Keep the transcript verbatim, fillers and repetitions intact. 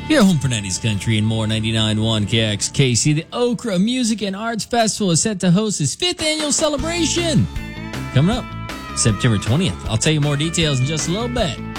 Your home for nineties country and more. Ninety-nine point one K X K C. The Okra Music and Arts Festival is set to host its fifth annual celebration coming up September twentieth. I'll tell you more details in just a little bit.